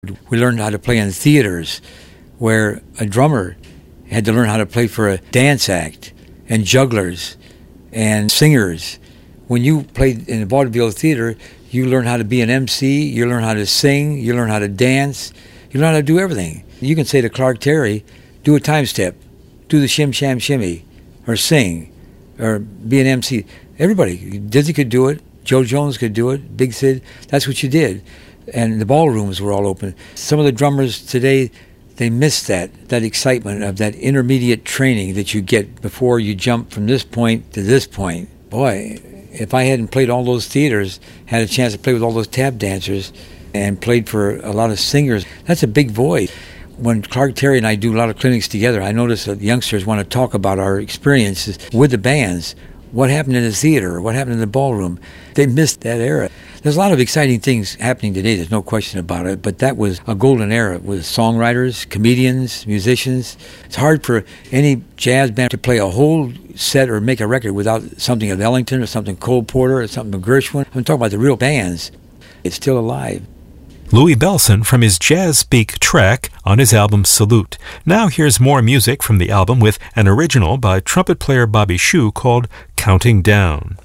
We learned how to play in theaters where a drummer had to learn how to play for a dance act and jugglers and singers. When you played in the vaudeville theater, you learn how to be an MC, you learn how to sing, you learn how to dance, you learn how to do everything. You can say to Clark Terry, do a time step, do the shim sham shimmy, or sing, or be an MC. Everybody, Dizzy could do it, Joe Jones could do it, Big Sid, that's what you did. And the ballrooms were all open. Some of the drummers today, they miss that excitement of that intermediate training that you get before you jump from this point to this point. Boy, if I hadn't played all those theaters, had a chance to play with all those tap dancers, and played for a lot of singers, that's a big void. When Clark Terry and I do a lot of clinics together, I notice that youngsters want to talk about our experiences with the bands. What happened in the theater? What happened in the ballroom? They missed that era. There's a lot of exciting things happening today, there's no question about it, but that was a golden era with songwriters, comedians, musicians. It's hard for any jazz band to play a whole set or make a record without something of Ellington or something Cole Porter or something of Gershwin. I'm talking about the real bands. It's still alive. Louie Bellson from his Jazz Speak track on his album Salute. Now here's more music from the album with an original by trumpet player Bobby Shew called Counting Down.